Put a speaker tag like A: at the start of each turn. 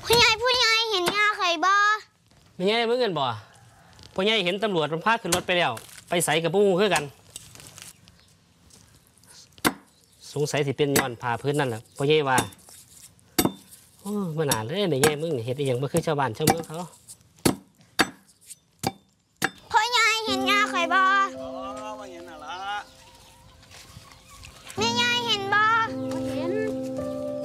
A: ผู้ใหญ่เห็นยาไข่บ่
B: ไม่ใช่เมื่อเงินบ่พ่อใหญ่เห็นตำรวจมันพาขึ้นรถไปแล้วไปใส่กับผู้คือกันสงสัยสิเป็นย้อนผ่าพื้นนั่นแหละพ่อใหญ่ว่าโอ้เมื่อนานเลยในแง่มึงเห็นอย่างบ่คือชาวบ้านชาวเมืองเขา
A: ผู้ใหญ่เห็นยาไข่บ่